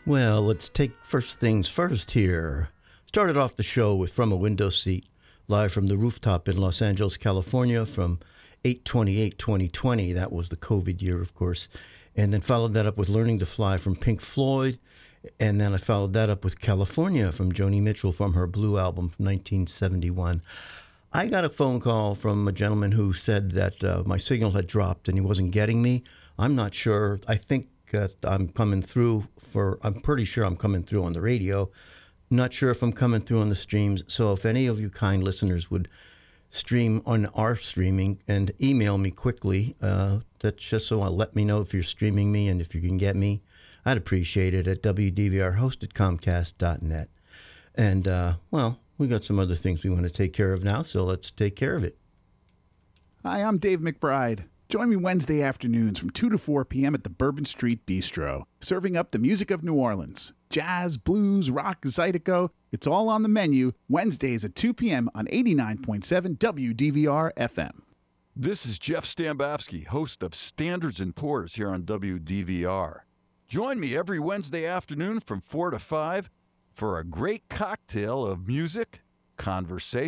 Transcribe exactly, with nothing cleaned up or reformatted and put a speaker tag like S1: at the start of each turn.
S1: Well, let's take first things first here. Started off the show with From a Window Seat, live from the rooftop in Los Angeles, California from eight twenty-eight twenty twenty. That was the COVID year, of course. And then followed that up with Learning to Fly from Pink Floyd. And then I followed that up with California from Joni Mitchell from her Blue album from nineteen seventy-one. I got a phone call from a gentleman who said that uh, my signal had dropped and he wasn't getting me. I'm not sure. I think that I'm coming through for, I'm pretty sure I'm coming through on the radio. Not sure if I'm coming through on the streams. So if any of you kind listeners would stream on our streaming and email me quickly, uh, that's just so I'll let me know if you're streaming me and if you can get me. I'd appreciate it at W D V R host at comcast dot net. And, uh, well, we got some other things we want to take care of now, so let's take care of it.
S2: Hi, I'm Dave McBride. Join me Wednesday afternoons from two to four p.m. at the Bourbon Street Bistro, serving up the music of New Orleans. Jazz, blues, rock, zydeco, it's all on the menu, Wednesdays at two p.m. on eighty-nine point seven W D V R F M.
S3: This is Jeff Stambowski, host of Standards and Pours here on W D V R. Join me every Wednesday afternoon from four to five for a great cocktail of music, conversation,